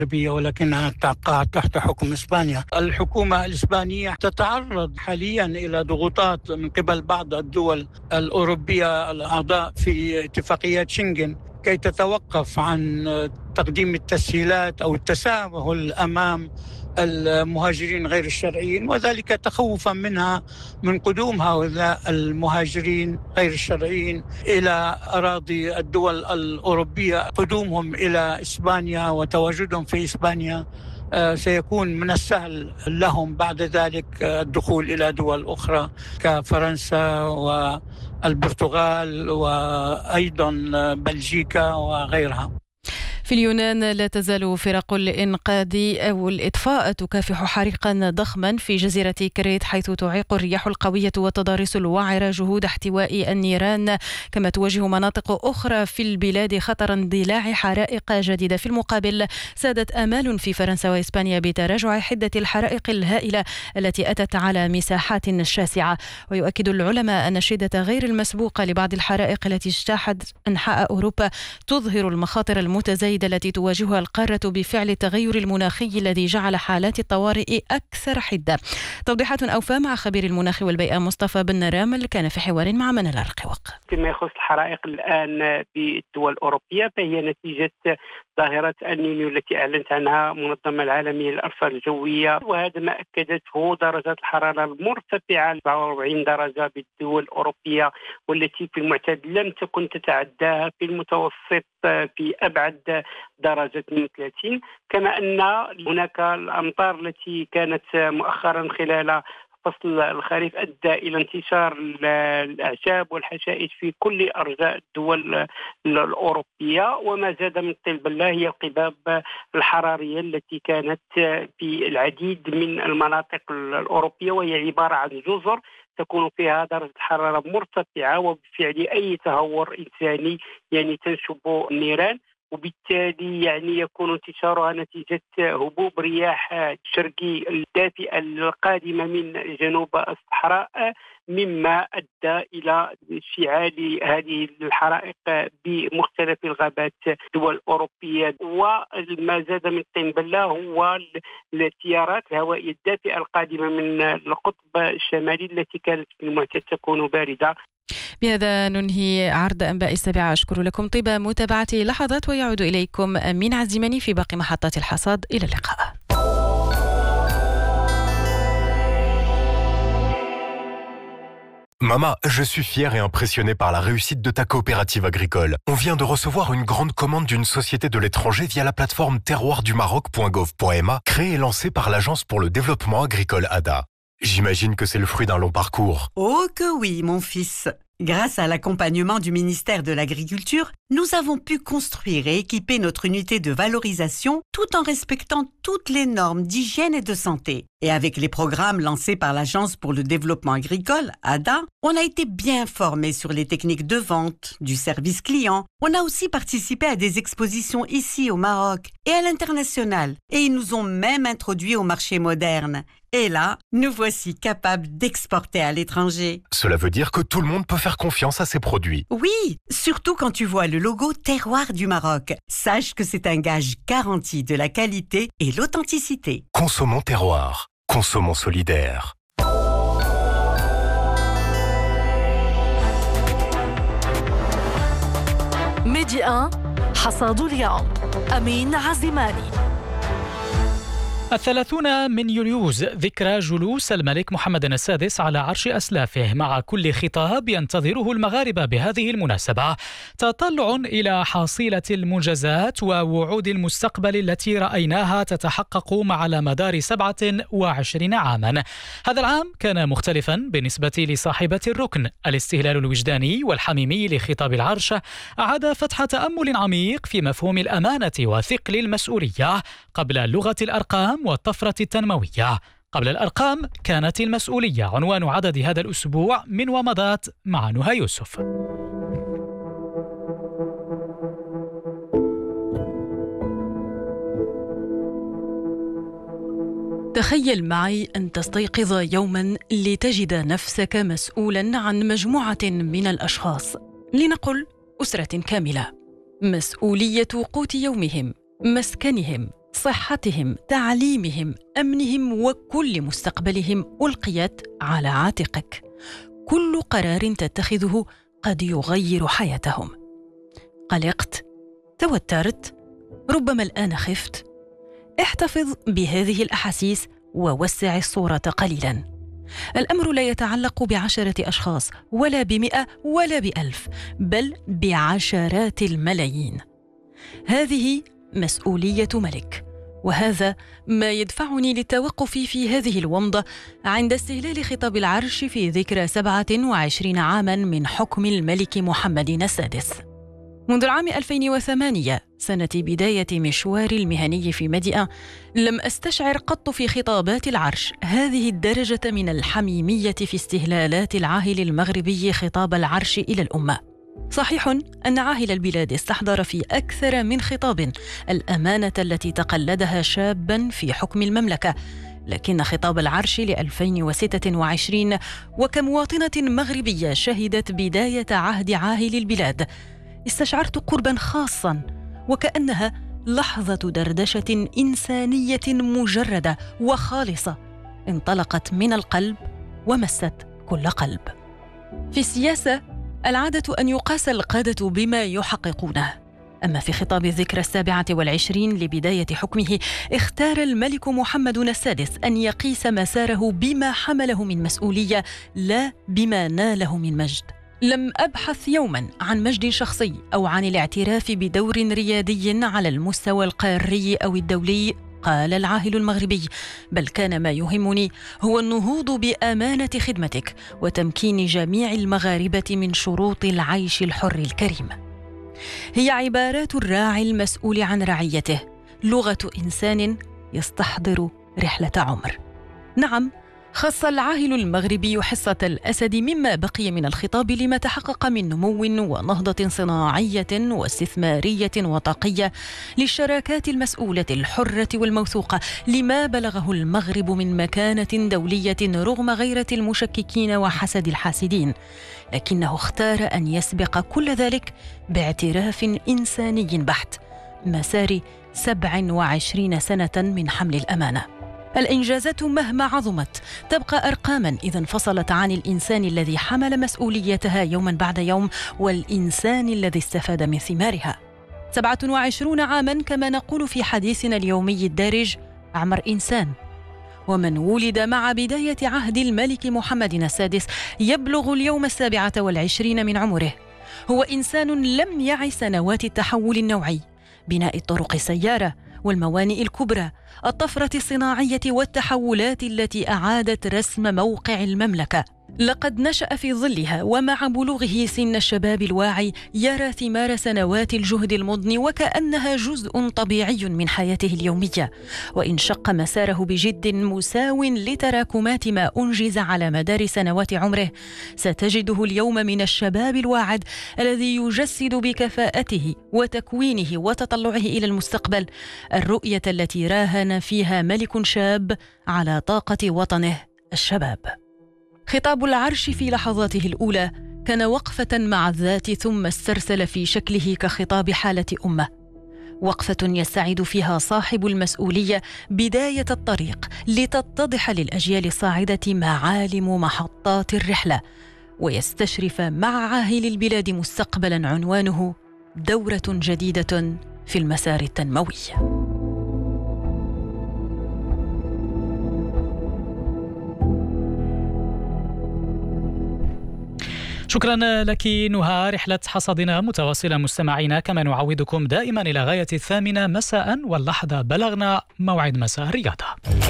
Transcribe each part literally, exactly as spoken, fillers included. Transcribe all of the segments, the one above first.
ولكنها تقع تحت حكم إسبانيا. الحكومة الإسبانية تتعرض حاليا إلى ضغوطات من قبل بعض الدول الأوروبية الأعضاء في اتفاقيات شنغن كي تتوقف عن تقديم التسهيلات أو التساهل أمام المهاجرين غير الشرعيين، وذلك تخوفا منها من قدوم هؤلاء المهاجرين غير الشرعيين إلى أراضي الدول الأوروبية. قدومهم إلى إسبانيا وتواجدهم في إسبانيا سيكون من السهل لهم بعد ذلك الدخول إلى دول أخرى كفرنسا والبرتغال وأيضا بلجيكا وغيرها. في اليونان لا تزال فرق الإنقاذ أو الإطفاء تكافح حريقا ضخما في جزيرة كريت، حيث تعيق الرياح القوية والتضاريس الوعرة جهود احتواء النيران، كما تواجه مناطق أخرى في البلاد خطر اندلاع حرائق جديدة. في المقابل سادت آمال في فرنسا وإسبانيا بتراجع حدة الحرائق الهائلة التي أتت على مساحات شاسعة. ويؤكد العلماء أن الشدة غير المسبوقة لبعض الحرائق التي اجتاحت أنحاء أوروبا تظهر المخاطر المتزايدة التي تواجهها القارة بفعل التغير المناخي الذي جعل حالات الطوارئ أكثر حدة. توضيحات أوفى مع خبير المناخ والبيئة مصطفى بن رامل، كان في حوار مع منال الرقوق. فيما يخص الحرائق الآن بالدول الأوروبية فهي نتيجة ظاهرة النينيو التي أعلنت عنها المنظمة العالمية للأرصاد الجوية، وهذا ما أكدته درجات الحرارة المرتفعة أربعة وأربعين درجة بالدول الأوروبية، والتي في المعتاد لم تكن تتعداها في المتوسط في أبعد درجة اثنين وثلاثين. كما أن هناك الأمطار التي كانت مؤخرا خلال فصل الخريف أدى إلى انتشار الأعشاب والحشائش في كل أرجاء الدول الأوروبية، وما زاد من طين بلة هي القباب الحرارية التي كانت في العديد من المناطق الأوروبية، وهي عبارة عن جزر تكون فيها درجة الحرارة مرتفعة، وبفعل أي تهور إنساني يعني تنشب النيران، وبالتالي يعني يكون انتشارها نتيجة هبوب رياح شرقي الدافئة القادمة من جنوب الصحراء، مما أدى إلى اشتعال هذه الحرائق بمختلف الغابات الدول الأوروبية. وما زاد من طين بلة هو التيارات الهوائية الدافئة القادمة من القطب الشمالي التي كانت في المعتاد تكون باردة. بهذا ننهي عرض أنباء السابعة. أشكر لكم طيب متابعة لحظات، ويعود إليكم أمين عزيماني في باقي محطات الحصاد. إلى اللقاء. Mama, je suis fier et impressionné par la réussite de ta coopérative agricole. On vient de recevoir une grande commande d'une société de l'étranger via la plateforme terroir du maroc point gouv point m a, créée et lancée par l'Agence pour le développement agricole A D A. J'imagine que c'est le fruit d'un long parcours. Oh que oui, mon fils. Grâce à l'accompagnement du ministère de l'Agriculture, nous avons pu construire et équiper notre unité de valorisation tout en respectant toutes les normes d'hygiène et de santé. Et avec les programmes lancés par l'Agence pour le développement agricole, A D A, on a été bien formés sur les techniques de vente, du service client. On a aussi participé à des expositions ici au Maroc et à l'international. Et ils nous ont même introduits au marché moderne. Et là, nous voici capables d'exporter à l'étranger. Cela veut dire que tout le monde peut faire confiance à ses produits. Oui, surtout quand tu vois le logo Terroir du Maroc. Sache que c'est un gage garanti de la qualité et l'authenticité. Consommons terroir. Consommons solidaire. ميديا حصاد اليوم. أمين عزيماني. الثلاثون من يوليوز ذكرى جلوس الملك محمد السادس على عرش أسلافه، مع كل خطاب ينتظره المغاربة بهذه المناسبة تطلع إلى حصيلة المنجزات ووعود المستقبل التي رأيناها تتحقق مع على مدار سبعة وعشرين عاما. هذا العام كان مختلفا بالنسبة لصاحبة الركن. الاستهلال الوجداني والحميمي لخطاب العرش أعاد فتح تأمل عميق في مفهوم الأمانة وثقل المسؤولية قبل لغة الأرقام والطفرة التنموية. قبل الأرقام كانت المسؤولية عنوان عدد هذا الأسبوع من ومضات مع نهى يوسف. تخيل معي أن تستيقظ يوما لتجد نفسك مسؤولا عن مجموعة من الأشخاص، لنقل أسرة كاملة، مسؤولية قوت يومهم، مسكنهم، صحتهم، تعليمهم، أمنهم وكل مستقبلهم ألقيت على عاتقك. كل قرار تتخذه قد يغير حياتهم. قلقت، توترت، ربما الآن خفت. احتفظ بهذه الأحاسيس ووسع الصورة قليلاً. الأمر لا يتعلق بعشرة أشخاص ولا بمئة ولا بألف، بل بعشرات الملايين. هذه مسؤولية ملك، وهذا ما يدفعني للتوقف في هذه الومضة عند استهلال خطاب العرش في ذكرى سبعة وعشرين عاماً من حكم الملك محمد السادس. منذ العام ألفين وثمانية، سنة بداية مشواري المهني في ميدي آن، لم أستشعر قط في خطابات العرش هذه الدرجة من الحميمية في استهلالات العاهل المغربي خطاب العرش إلى الأمة. صحيح أن عاهل البلاد استحضر في أكثر من خطاب الأمانة التي تقلدها شاباً في حكم المملكة، لكن خطاب العرش لألفين وستة وعشرين وكمواطنة مغربية شهدت بداية عهد عاهل البلاد استشعرت قرباً خاصاً، وكأنها لحظة دردشة إنسانية مجردة وخالصة انطلقت من القلب ومست كل قلب. في السياسة العادة أن يقاس القادة بما يحققونه، أما في خطاب الذكرى السابعة والعشرين لبداية حكمه اختار الملك محمد السادس أن يقيس مساره بما حمله من مسؤولية لا بما ناله من مجد. لم أبحث يوماً عن مجد شخصي أو عن الاعتراف بدور ريادي على المستوى القاري أو الدولي، قال العاهل المغربي، بل كان ما يهمني هو النهوض بأمانة خدمتك وتمكين جميع المغاربة من شروط العيش الحر الكريم. هي عبارات الراعي المسؤول عن رعيته، لغة إنسان يستحضر رحلة عمر. نعم، خص العاهل المغربي حصة الأسد مما بقي من الخطاب لما تحقق من نمو ونهضة صناعية واستثمارية وطاقية للشراكات المسؤولة الحرة والموثوقة، لما بلغه المغرب من مكانة دولية رغم غيرة المشككين وحسد الحاسدين، لكنه اختار أن يسبق كل ذلك باعتراف إنساني بحت، مسار سبع وعشرين سنة من حمل الأمانة. الإنجازات مهما عظمت تبقى أرقاماً إذا انفصلت عن الإنسان الذي حمل مسؤوليتها يوماً بعد يوم والإنسان الذي استفاد من ثمارها. سبعة وعشرون عاماً كما نقول في حديثنا اليومي الدارج أعمر إنسان، ومن ولد مع بداية عهد الملك محمد السادس يبلغ اليوم السابعة والعشرين من عمره هو إنسان لم يعي سنوات التحول النوعي، بناء الطرق السيارة والموانئ الكبرى، الطفرة الصناعية والتحولات التي أعادت رسم موقع المملكة. لقد نشأ في ظلها، ومع بلوغه سن الشباب الواعي يرى ثمار سنوات الجهد المضني وكأنها جزء طبيعي من حياته اليومية، وإن شق مساره بجد مساو لتراكمات ما أنجز على مدار سنوات عمره، ستجده اليوم من الشباب الواعد الذي يجسد بكفاءته وتكوينه وتطلعه إلى المستقبل الرؤية التي راهن فيها ملك شاب على طاقة وطنه الشباب. خطاب العرش في لحظاته الأولى كان وقفة مع الذات، ثم استرسل في شكله كخطاب حالة أمة، وقفة يستعيد فيها صاحب المسؤولية بداية الطريق لتتضح للأجيال الصاعدة معالم محطات الرحلة، ويستشرف مع عاهل البلاد مستقبلا عنوانه دورة جديدة في المسار التنموي. شكرا لك نهى. رحلة حصادنا متواصلة مستمعينا، كما نعودكم دائما إلى غاية الثامنة مساء، واللحظة بلغنا موعد مساء الرياضة.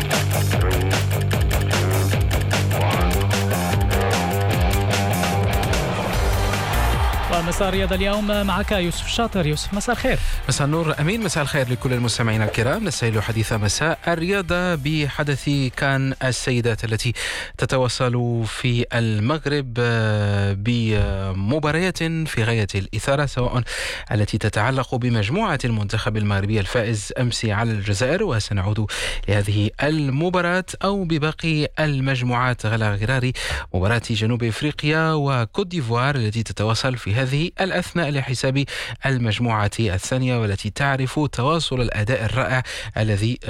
ومساء الرياضة اليوم معك يوسف شاطر. يوسف، مساء الخير. مساء النور أمين. مساء الخير لكل المستمعين الكرام. نستهل حديث مساء الرياضة بحدث كان السيدات التي تتواصل في المغرب بمباريات في غاية الإثارة، سواء التي تتعلق بمجموعة المنتخب المغربي الفائز أمس على الجزائر، وسنعود لهذه المباراة، أو بباقي المجموعات على غرار مباراة جنوب إفريقيا وكوت ديفوار التي تتواصل في هذه هذه الأثناء لحساب المجموعة الثانية، والتي تعرف تواصل الأداء الرائع الذي